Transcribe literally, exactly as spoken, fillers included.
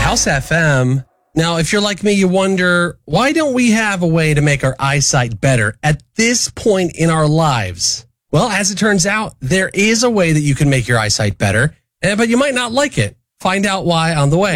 House F M. Now, if you're like me, you wonder, why don't we have a way to make our eyesight better at this point in our lives? Well, as it turns out, there is a way that you can make your eyesight better, but you might not like it. Find out why on the way.